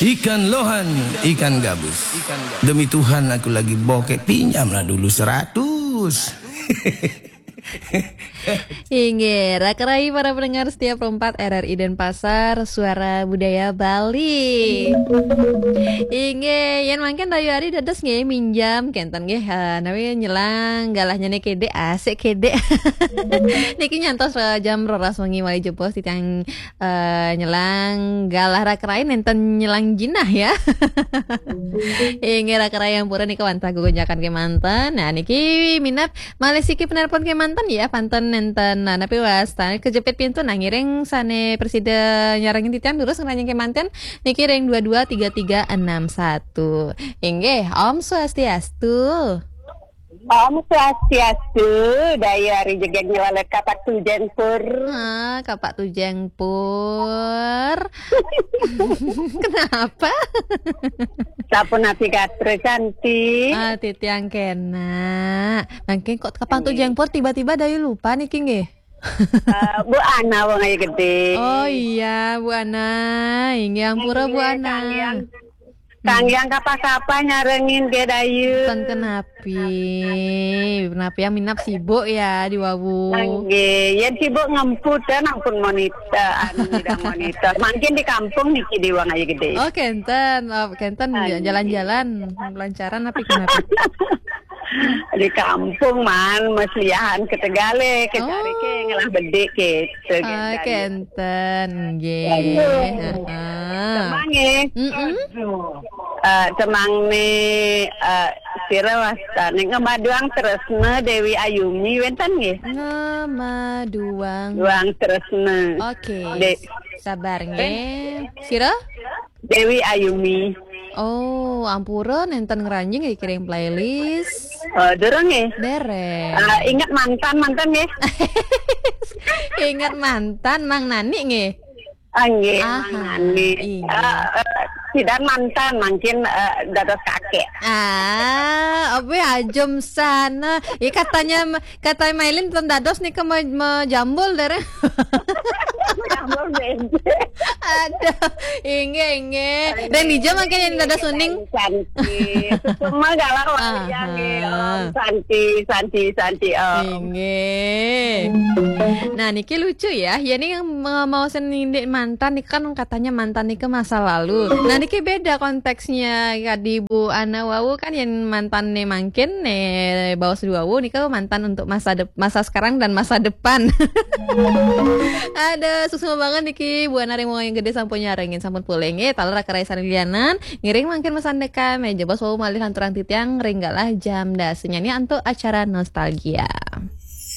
Ikan lohan, ikan gabus. Demi Tuhan aku lagi bokek, pinjamlah dulu 100. Hingga rakerai para pendengar setiap 4 RRI Denpasar, suara budaya Bali. Hingga yang makin dayu hari dadas nge minjam kentan nge nawi nyelang galahnya nih kede asik kede. Niki nyantos jam roras wengi wali jepos titang nyelang galah rakerai nenten nyelang jinah ya. Hingga rakerai yang pura nih kawanta gugunjakan ke mantan. Nah niki minat malesiki penelpon ke mantan ya panten nenten nah napi was kejepit pintu nah ngiring sane presiden nyarangin titian terus ngeranyang ke mantan niki ring 223361 inggih Om Swastiastu. Om Swastiastu, daya hari jegeng nyelalet kapak tujen pur. Kapak tujen pur. Kenapa? Sapun hati katre cantik. Titiang kena. Mungkin kok kapan tujen pur tiba-tiba dayu lupa nih nggih. Bu Ana wong ayu gede. Oh iya, Bu Ana. Inggih ampura Bu Ana. Kang yang kapa-kapa nyarengin ke dayu. Kan kenapi yang minap sibuk ya di wawu. Nggih, yen sibuk ngemput dan ampun monitor, monitor. Makin di kampung niki di wong ayu gede. Oh, kenten jalan-jalan lancaran tapi kenapa? Di kampung man mesliahan ke Tegale ke cari ke ngelah bedik ke kenten nggih. Temang temang nih sira wastane ngemaduang tresna Dewi Ayumi wenten nggih. Ngemaduang tresna. Oke. Sabar nggih. Sira Dewi Ayumi. Oh, ampura nenten ngeranjing kirim playlist. Dereng nggih. Dereng. Ingat mantan nggih. Ingat mantan Mang Nani nggih. Nggih, Mang Nani. Tidak mantan, mungkin dados kakek. Ajum sana. Katanya Mailin dados nih ke jambul dereng. Ada inge dan dijam makanya yang dadas suning santi semua galau santi inge. Nah niki lucu ya nih yang mau senindik mantan nih kan katanya mantan nih ke masa lalu. Nah niki beda konteksnya di Bu Ana Wawu kan yang mantan nih makin nih bawa seduawu nih ke mantan untuk masa sekarang dan masa depan. Ada susah banget niki Bu Ana mau yang gede sampun nyarengin sampun pulenge taler rakerai sanilianan ngiring makin mesan deka meja bos wawu malih lanturan titiang ringgalah jam dasenya ini untuk acara nostalgia.